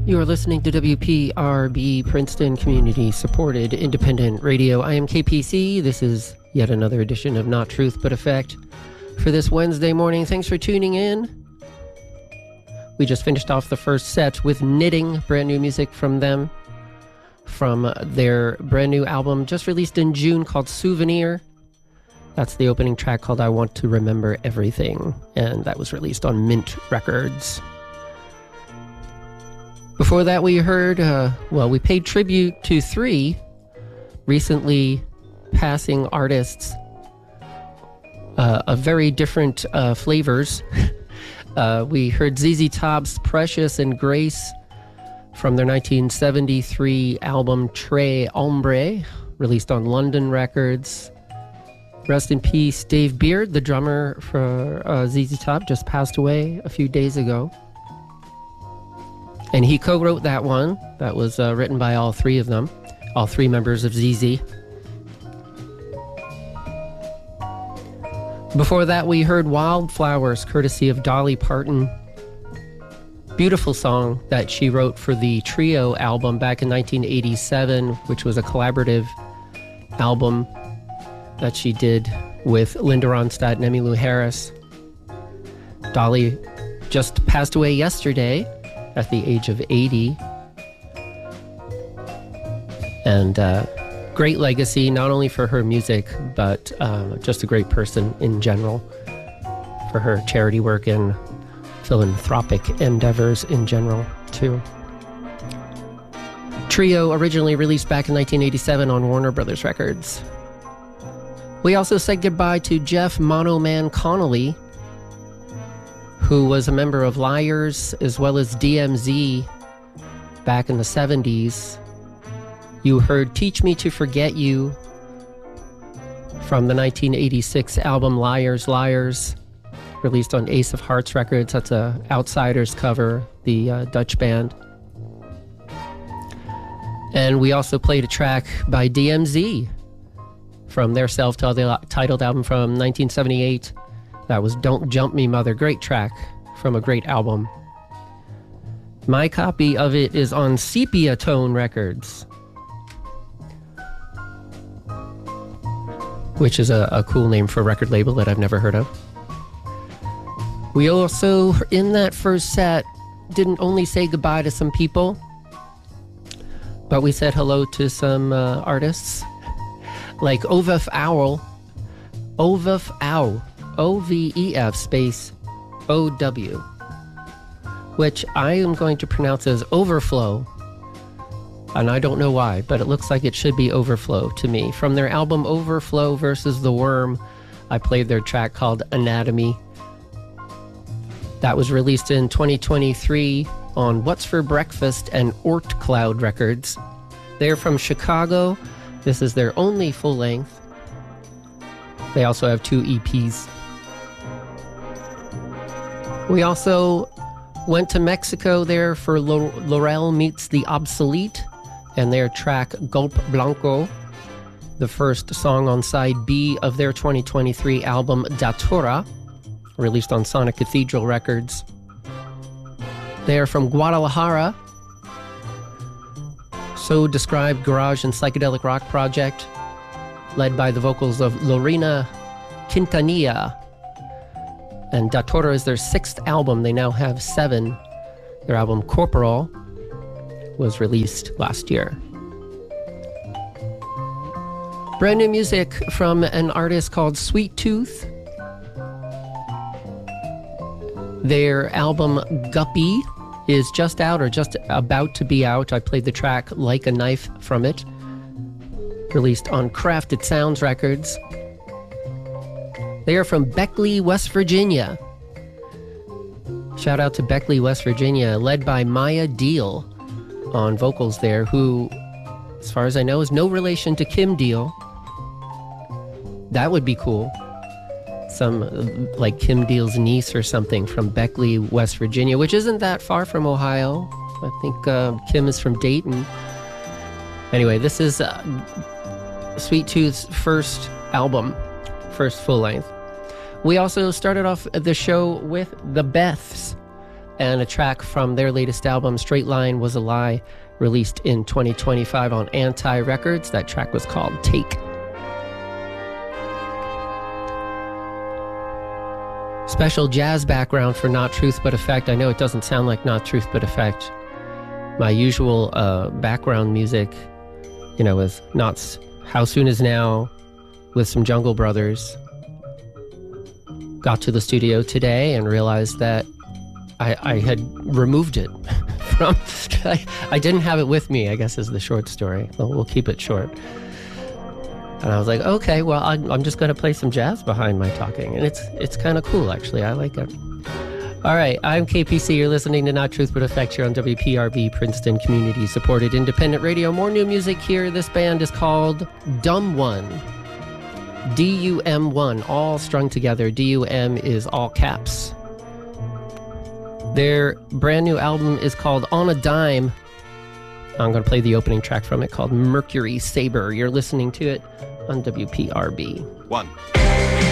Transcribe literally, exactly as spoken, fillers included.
You are listening to W P R B, Princeton Community Supported Independent Radio. I am K P C. This is yet another edition of Not Truth But Effect for this Wednesday morning. Thanks for tuning in. We just finished off the first set with Knitting, brand new music from them, from their brand new album just released in June called Souvenir. That's the opening track called I Want to Remember Everything, and that was released on Mint Records. Before that, we heard, uh, well, we paid tribute to three recently passing artists uh, of very different uh, flavors. uh, we heard Z Z Top's Precious and Grace from their nineteen seventy-three album Tre Ombre, released on London Records. Rest in peace, Dave Beard, the drummer for uh, Z Z Top, just passed away a few days ago. And he co-wrote that one. That was uh, written by all three of them, all three members of Z Z. Before that, we heard Wildflowers, courtesy of Dolly Parton. Beautiful song that she wrote for the Trio album back in nineteen eighty-seven, which was a collaborative album that she did with Linda Ronstadt and Emmylou Harris. Dolly just passed away yesterday at the age of eighty. And uh, great legacy, not only for her music, but uh, just a great person in general, for her charity work and philanthropic endeavors in general, too. Trio originally released back in nineteen eighty-seven on Warner Brothers Records. We also said goodbye to Jeff Mono Man Connolly, who was a member of Liars as well as D M Z back in the seventies. You heard Teach Me to Forget You from the nineteen eighty-six album Liars, Liars, released on Ace of Hearts Records. That's a Outsiders cover, the uh, Dutch band. And we also played a track by D M Z from their self-titled album from nineteen seventy-eight. That was Don't Jump Me, Mother. Great track from a great album. My copy of it is on Sepia Tone Records, which is a, a cool name for a record label that I've never heard of. We also, in that first set, didn't only say goodbye to some people, but we said hello to some uh, artists like Ovef Owl, Ovef Owl, O V E F space O W, which I am going to pronounce as Overflow, and I don't know why, but it looks like it should be Overflow to me. From their album Overflow versus the Worm, I played their track called Anatomy. That was released in twenty twenty-three on What's for Breakfast and Ort Cloud Records. They're from Chicago. This is their only full length. They also have two E Ps. We also went to Mexico there for L- Laurel Meets the Obsolete and their track Gulp Blanco, the first song on side B of their twenty twenty-three album Datura, released on Sonic Cathedral Records. They are from Guadalajara. So described garage and psychedelic rock project, led by the vocals of Lorena Quintanilla. And Datura is their sixth album. They now have seven. Their album Corporal was released last year. Brand new music from an artist called Sweet Tooth. Their album Guppy is just out or just about to be out. I played the track Like a Knife from it, released on Crafted Sounds Records. They are from Beckley, West Virginia. Shout out to Beckley, West Virginia, led by Maya Deal on vocals there, who, as far as I know, is no relation to Kim Deal. That would be cool. Some, like Kim Deal's niece or something from Beckley, West Virginia, which isn't that far from Ohio. I think uh, Kim is from Dayton. Anyway, this is uh, Sweet Tooth's first album, first full length. We also started off the show with The Beths, and a track from their latest album, Straight Line Was a Lie, released in twenty twenty-five on Anti Records. That track was called Take. Special jazz background for Not Truth But Effect. I know it doesn't sound like Not Truth But Effect. My usual uh, background music, you know, is Not How Soon Is Now with some Jungle Brothers. Got to the studio today and realized that I, I had removed it from... I, I didn't have it with me, I guess is the short story. Well, we'll keep it short. And I was like, okay, well, I'm, I'm just going to play some jazz behind my talking. And it's it's kind of cool, actually. I like it. All right, I'm K P C. You're listening to Not Truth But Effect here on W P R B, Princeton Community-Supported Independent Radio. More new music here. This band is called Dumb One. D U M one, all strung together. D U M is all caps. Their brand new album is called On a Dime. I'm going to play the opening track from it called Mercury Saber. You're listening to it on W P R B. One.